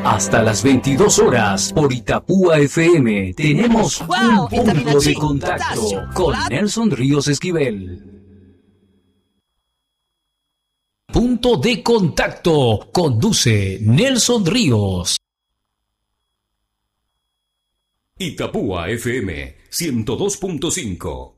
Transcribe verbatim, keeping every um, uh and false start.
Hasta las veintidós horas por Itapúa F M tenemos wow, un punto de contacto con Nelson Ríos Esquivel. Punto de contacto conduce Nelson Ríos. Itapúa F M ciento dos punto cinco.